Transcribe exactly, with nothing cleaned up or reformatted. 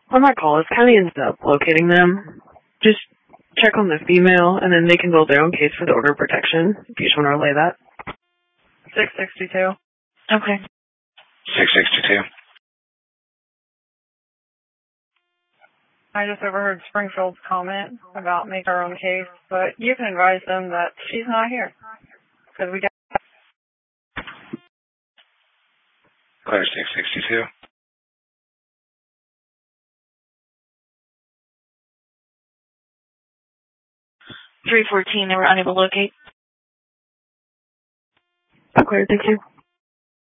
On that call, if County ends up locating them, just check on the female, and then they can build their own case for the order of protection, if you just want to relay that. six sixty-two. Okay. six sixty-two. I just overheard Springfield's comment about make our own case, but you can advise them that she's not here. Because we got... Clear six sixty-two. three fourteen, they were unable to locate. Clear, thank you.